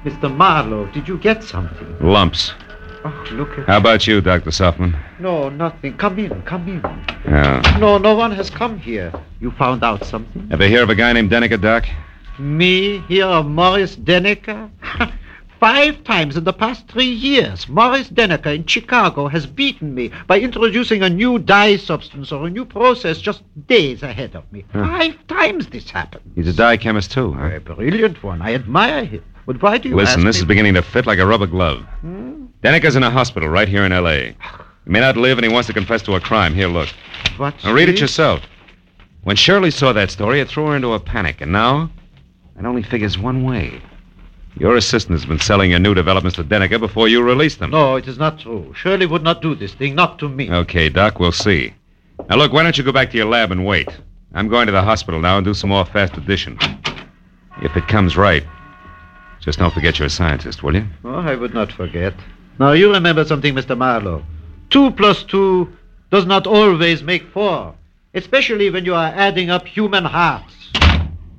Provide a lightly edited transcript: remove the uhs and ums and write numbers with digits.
Mr. Marlowe, did you get something? Lumps. Oh, look at... How about you, Dr. Softman? No, nothing. Come in. Yeah. No one has come here. You found out something? Ever hear of a guy named Denneker, Doc? Me hear of Morris Denneker? 5 times in the past 3 years, Morris Denneker in Chicago has beaten me by introducing a new dye substance or a new process just days ahead of me. 5 times this happened. He's a dye chemist, too, huh? A brilliant one. I admire him. But why do you Listen, ask this me? is beginning to fit like a rubber glove. Denneker's in a hospital right here in L.A. He may not live, and he wants to confess to a crime. Here, look. What's Now, read it this? yourself. When Shirley saw that story, it threw her into a panic. And now, it only figures one way. Your assistant has been selling your new developments to Denneker before you released them. No, it is not true. Shirley would not do this thing, not to me. Okay, Doc, we'll see. Now, look, why don't you go back to your lab and wait? I'm going to the hospital now and do some more fast addition. If it comes right, just don't forget you're a scientist, will you? Oh, I would not forget. Now, you remember something, Mr. Marlowe. 2 plus 2 does not always make 4, especially when you are adding up human hearts.